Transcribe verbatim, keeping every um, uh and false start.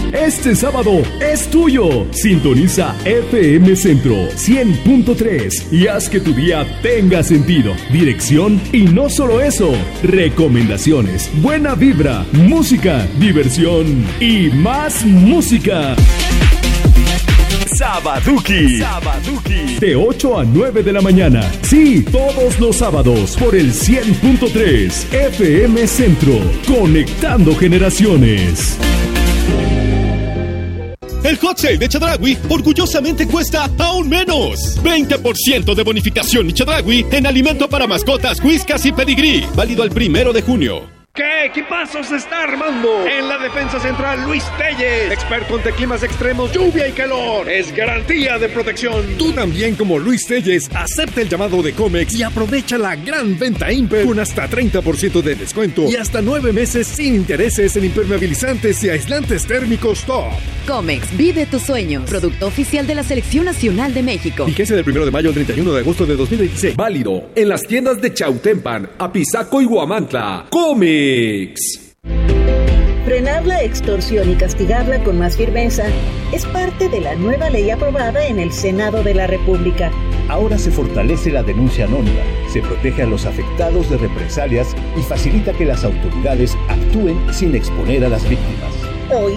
Este sábado es tuyo. Sintoniza F M Centro cien punto tres y haz que tu día tenga sentido, dirección y no solo eso, recomendaciones, buena vibra, música, diversión y más música. Sabaduki. Sabaduki. De ocho a nueve de la mañana. Sí, todos los sábados por el cien punto tres F M Centro. Conectando generaciones. El Hot Sale de Chedraui orgullosamente cuesta aún menos. veinte por ciento de bonificación Chedraui en alimento para mascotas, whiskas y pedigrí. Válido al primero de junio. ¿Qué equipazo se está armando? En la defensa central, Luis Telles, experto ante climas extremos, lluvia y calor. Es garantía de protección. Tú también, como Luis Telles, acepta el llamado de Comex y aprovecha la gran venta Imper con hasta treinta por ciento de descuento y hasta nueve meses sin intereses en impermeabilizantes y aislantes térmicos top. Comex, vive tus sueños. Producto oficial de la Selección Nacional de México. Vigencia del primero de mayo al treinta y uno de agosto de dos mil veintiséis. Válido en las tiendas de Chautempan, Apizaco y Huamantla. Comex. Frenar la extorsión y castigarla con más firmeza es parte de la nueva ley aprobada en el Senado de la República. Ahora se fortalece la denuncia anónima, se protege a los afectados de represalias y facilita que las autoridades actúen sin exponer a las víctimas. Hoy